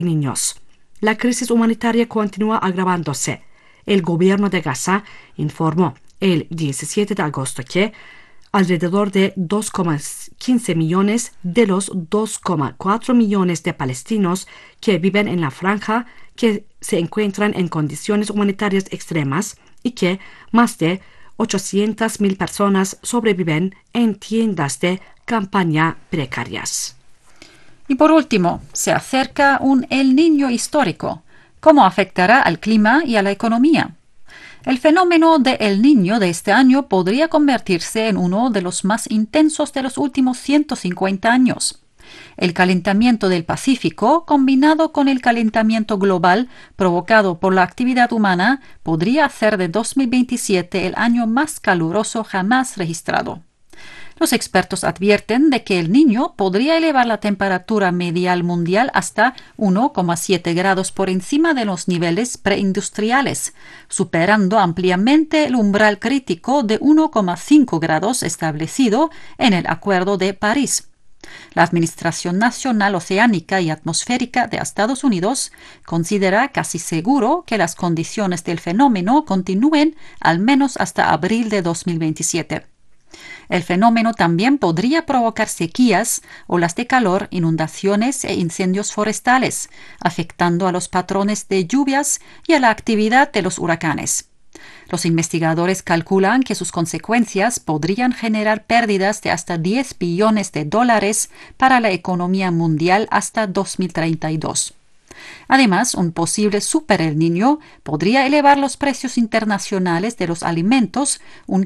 niños. La crisis humanitaria continúa agravándose. El gobierno de Gaza informó el 17 de agosto que alrededor de 2,15 millones de los 2,4 millones de palestinos que viven en la franja que se encuentran en condiciones humanitarias extremas y que más de 800.000 personas sobreviven en tiendas de campaña precarias. Y por último, se acerca un El Niño histórico. ¿Cómo afectará al clima y a la economía? El fenómeno de El Niño de este año podría convertirse en uno de los más intensos de los últimos 150 años. El calentamiento del Pacífico, combinado con el calentamiento global provocado por la actividad humana, podría hacer de 2027 el año más caluroso jamás registrado. Los expertos advierten de que El Niño podría elevar la temperatura medial mundial hasta 1,7 grados por encima de los niveles preindustriales, superando ampliamente el umbral crítico de 1,5 grados establecido en el Acuerdo de París. La Administración Nacional Oceánica y Atmosférica de Estados Unidos considera casi seguro que las condiciones del fenómeno continúen al menos hasta abril de 2027. El fenómeno también podría provocar sequías, olas de calor, inundaciones e incendios forestales, afectando a los patrones de lluvias y a la actividad de los huracanes. Los investigadores calculan que sus consecuencias podrían generar pérdidas de hasta $10 billones para la economía mundial hasta 2032. Además, un posible super El Niño podría elevar los precios internacionales de los alimentos un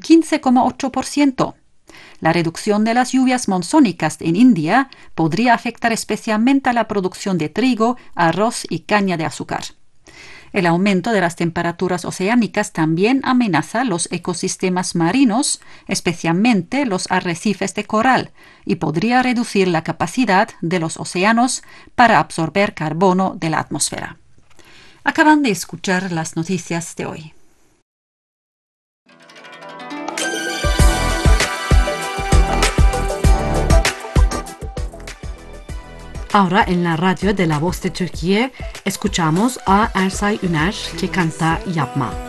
15,8%. La reducción de las lluvias monzónicas en India podría afectar especialmente a la producción de trigo, arroz y caña de azúcar. El aumento de las temperaturas oceánicas también amenaza los ecosistemas marinos, especialmente los arrecifes de coral, y podría reducir la capacidad de los océanos para absorber carbono de la atmósfera. Acaban de escuchar las noticias de hoy. Ahora en la radio de La Voz de Turquía escuchamos a Ersay Üner que canta Yapma.